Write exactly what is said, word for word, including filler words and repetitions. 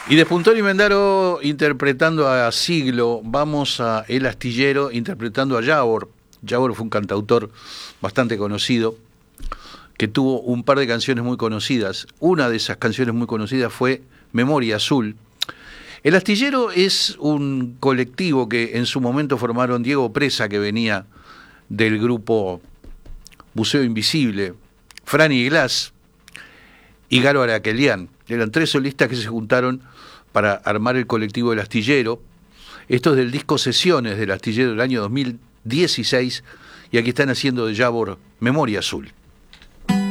Y de Puntón y Mendaro interpretando a Siglo, vamos a El Astillero interpretando a Yavor. Yavor fue un cantautor bastante conocido, que tuvo un par de canciones muy conocidas. Una de esas canciones muy conocidas fue Memoria Azul. El Astillero es un colectivo que en su momento formaron Diego Presa, que venía del grupo Buceo Invisible, Franny Glass y Galo Araquelian. Eran tres solistas que se juntaron para armar el colectivo El Astillero. Esto es del disco Sesiones del Astillero del año dos mil dieciséis, y aquí están haciendo de Yavor Memoria Azul.